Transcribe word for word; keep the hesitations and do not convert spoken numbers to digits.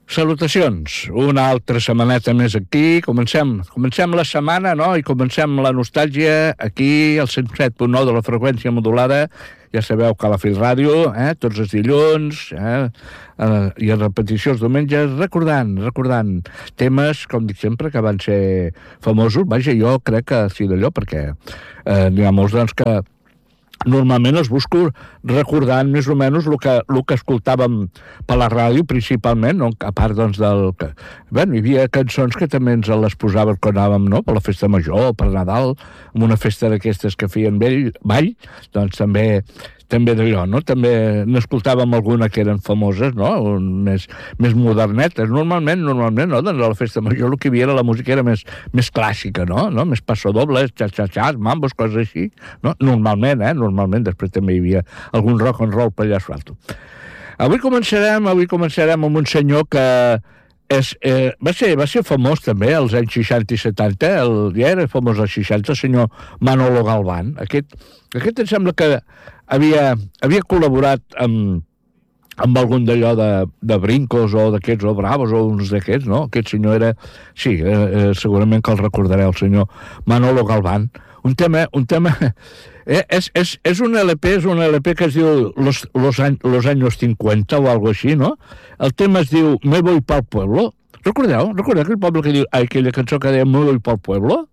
Salutacions, una altra setmaneta més aquí, comencem, comencem la setmana, no?, i comencem la nostàlgia aquí al cent set punt nou de la freqüència modulada. Ja sabeu que a la Fil Ràdio, eh, tots els dilluns, eh, eh, i en repetició els diumenges, recordant, recordant temes, com dic sempre, que van ser famosos. Vaja, jo crec que sí d'allò, perquè eh, n'hi ha molts, doncs, que normalment els busco recordant més o menys el que, el que escoltàvem per la ràdio, principalment, no? A part, doncs, del... Que, bé, hi havia cançons que també ens les posàvem quan anàvem, no?, per la festa major, per Nadal, en una festa d'aquestes que feien ball, ball, doncs també... també d'allò, no? També n'escoltàvem alguna que eren famoses, no?, més, més modernetes. Normalment, normalment, no?, doncs a la festa major el que hi havia era la música era més, més clàssica, no?, no? Més passadobles, xa-xa-xas, mambos, coses així, no? Normalment, eh?, normalment. Després també hi havia algun rock and roll per allà asfalto. Avui començarem, avui començarem amb un senyor que és, eh, va, ser, va ser famós també als anys seixanta i setanta, el, ja era famós als seixanta, el senyor Manolo Galván. Aquest, aquest em sembla que havia, havia col·laborat amb, amb algun d'allò de, de Brincos o d'aquests, o Bravos, o uns d'aquests, no? Aquest senyor era... Sí, eh, eh, segurament que el recordareu, el senyor Manolo Galván. Un tema... Un tema eh, és, és, és un L P, és un L P que es diu Los, los, los años cincuenta o algo així, no? El tema es diu Me voy pa'l pueblo. Recordeu? Recordeu aquell poble que diu... Aquella cançó que deia Me voy pa'l pueblo?